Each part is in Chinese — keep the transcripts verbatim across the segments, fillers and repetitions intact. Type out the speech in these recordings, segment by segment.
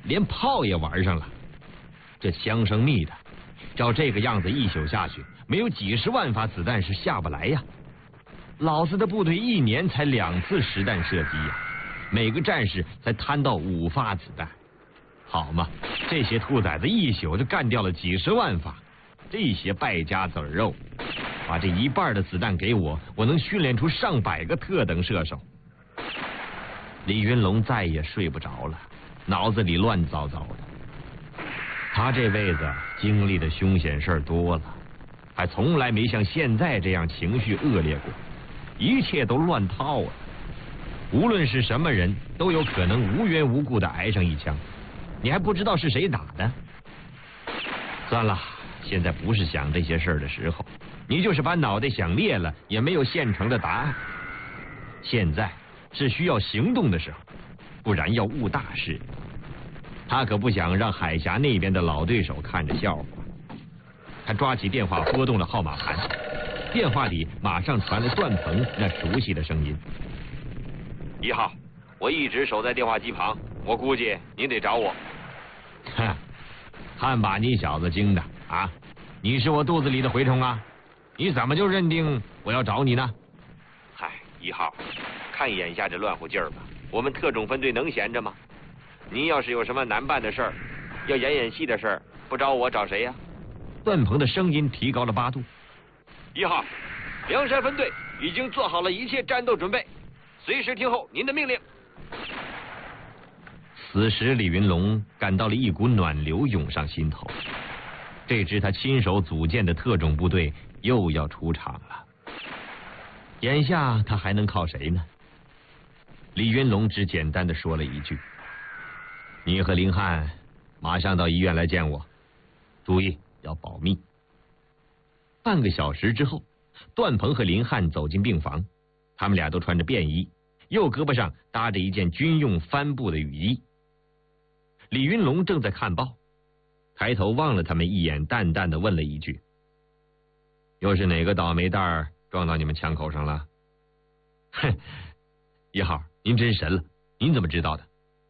连炮也玩上了。这枪声密的，照这个样子一宿下去，没有几十万发子弹是下不来呀。老子的部队一年才两次实弹射击呀，每个战士才摊到五发子弹，好嘛，这些兔崽子一宿就干掉了几十万发，这些败家子儿肉，把这一半的子弹给我，我能训练出上百个特等射手。李云龙再也睡不着了，脑子里乱糟糟的。他这辈子经历的凶险事儿多了，还从来没像现在这样情绪恶劣过，一切都乱套啊！无论是什么人，都有可能无缘无故的挨上一枪，你还不知道是谁打的。算了，现在不是想这些事儿的时候，你就是把脑袋想裂了，也没有现成的答案。现在是需要行动的时候，不然要误大事。他可不想让海峡那边的老对手看着笑话。他抓起电话拨动了号码盘，电话里马上传来段鹏那熟悉的声音：一号，我一直守在电话机旁，我估计您得找我。哼，看把你小子精的啊！你是我肚子里的蛔虫啊？你怎么就认定我要找你呢？嗨，一号，看眼下这乱乎劲儿吧，我们特种分队能闲着吗？您要是有什么难办的事儿，要演演戏的事儿，不找我找谁呀？段鹏的声音提高了八度。一号，梁山分队已经做好了一切战斗准备，随时听候您的命令。此时李云龙感到了一股暖流涌上心头，这支他亲手组建的特种部队又要出场了。眼下他还能靠谁呢？李云龙只简单的说了一句：你和林汉马上到医院来见我，注意要保密。半个小时之后，段鹏和林汉走进病房，他们俩都穿着便衣，右胳膊上搭着一件军用帆布的雨衣。李云龙正在看报，抬头望了他们一眼，淡淡的问了一句：又是哪个倒霉蛋儿撞到你们枪口上了？哼，一号，您真神了，您怎么知道的？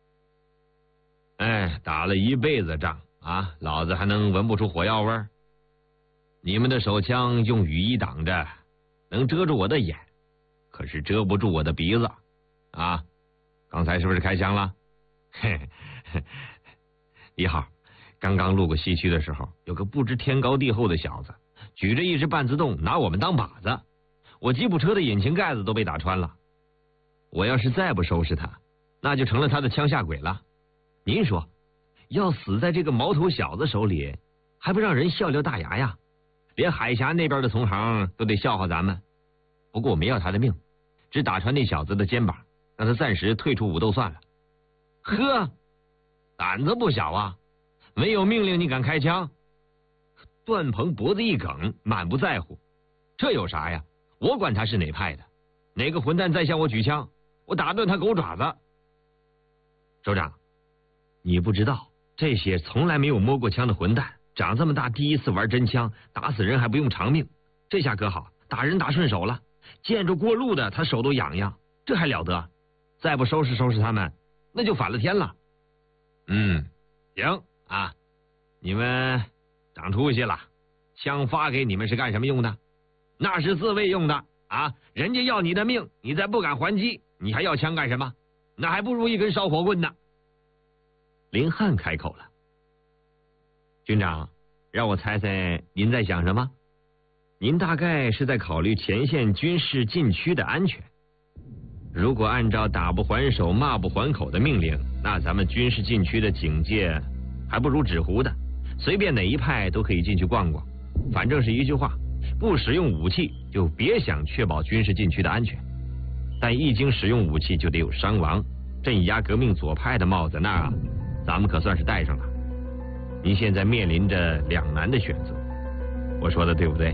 哎，打了一辈子仗啊，老子还能闻不出火药味儿？你们的手枪用雨衣挡着，能遮住我的眼，可是遮不住我的鼻子啊！刚才是不是开枪了？嘿嘿，一号，刚刚路过西区的时候，有个不知天高地厚的小子举着一只半自动拿我们当靶子，我吉普车的引擎盖子都被打穿了。我要是再不收拾他，那就成了他的枪下鬼了。您说，要死在这个毛头小子手里，还不让人笑掉大牙呀？连海峡那边的同行都得笑话咱们。不过我没要他的命，只打穿那小子的肩膀，让他暂时退出武斗算了。呵，胆子不小啊！没有命令你敢开枪？段鹏脖子一梗，满不在乎。这有啥呀？我管他是哪派的，哪个混蛋再向我举枪，我打断他狗爪子。首长，你不知道，这些从来没有摸过枪的混蛋，长这么大第一次玩真枪，打死人还不用偿命。这下可好，打人打顺手了，见着过路的他手都痒痒，这还了得？再不收拾收拾他们，那就反了天了。嗯，行啊，你们长出息了。枪发给你们是干什么用的？那是自卫用的啊！人家要你的命，你再不敢还击，你还要枪干什么？那还不如一根烧火棍呢。林汉开口了：军长，让我猜猜您在想什么？您大概是在考虑前线军事禁区的安全。如果按照打不还手骂不还口的命令，那咱们军事禁区的警戒还不如纸糊的，随便哪一派都可以进去逛逛。反正是一句话，不使用武器就别想确保军事禁区的安全。但一经使用武器就得有伤亡，镇压革命左派的帽子，那咱们可算是戴上了。您现在面临着两难的选择，我说的对不对？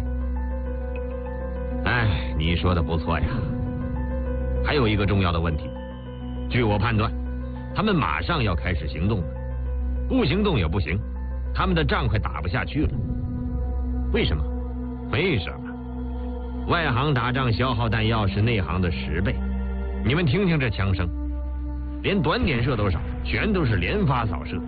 哎，你说的不错呀。还有一个重要的问题，据我判断，他们马上要开始行动了，不行动也不行，他们的仗快打不下去了。为什么？为什么？外行打仗消耗弹药是内行的十倍，你们听听这枪声，连短点射都少，全都是连发扫射。